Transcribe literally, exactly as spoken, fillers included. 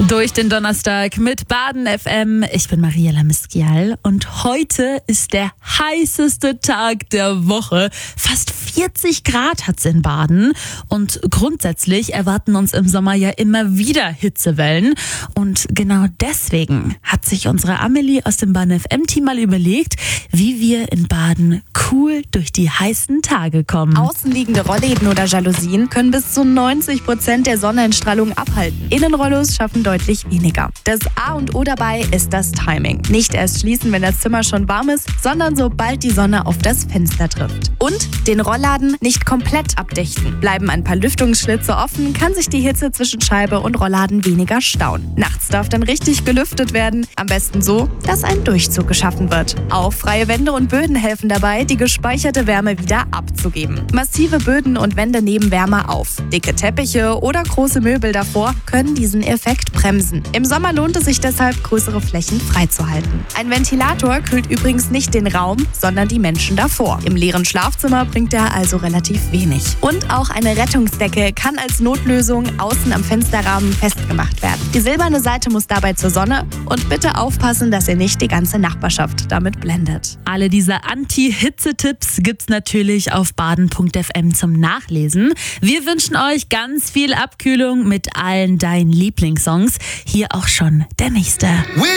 Durch den Donnerstag mit Baden F M. Ich bin Mariela Miskial und heute ist der heißeste Tag der Woche. Fast vierzig Grad hat's in Baden und grundsätzlich erwarten uns im Sommer ja immer wieder Hitzewellen. Und genau deswegen hat sich unsere Amelie aus dem Baden F M-Team mal überlegt, wie wir in Baden cool durch die heißen Tage kommen. Außenliegende Rollläden oder Jalousien können bis zu neunzig Prozent der Sonneneinstrahlung abhalten. Innenrollos schaffen deutlich weniger. Das A und O dabei ist das Timing. Nicht erst schließen, wenn das Zimmer schon warm ist, sondern sobald die Sonne auf das Fenster trifft. Und den Rollladen nicht komplett abdichten. Bleiben ein paar Lüftungsschlitze offen, kann sich die Hitze zwischen Scheibe und Rollladen weniger stauen. Nachts darf dann richtig gelüftet werden. Am besten so, dass ein Durchzug geschaffen wird. Auch freie Wände und Böden helfen dabei, die gespeicherte Wärme wieder abzugeben. Massive Böden und Wände nehmen Wärme auf. Dicke Teppiche oder große Möbel davor können diesen Effekt bremsen. Im Sommer lohnt es sich deshalb, größere Flächen freizuhalten. Ein Ventilator kühlt übrigens nicht den Raum, sondern die Menschen davor. Im leeren Schlafzimmer bringt er also relativ wenig. Und auch eine Rettungsdecke kann als Notlösung außen am Fensterrahmen festgemacht werden. Die silberne Seite muss dabei zur Sonne und bitte aufpassen, dass ihr nicht die ganze Nachbarschaft damit blendet. Alle diese Anti-Hitze-Tipps gibt's natürlich auf baden punkt f m zum Nachlesen. Wir wünschen euch ganz viel Abkühlung mit allen deinen Lieblingssongs. Hier auch schon der nächste.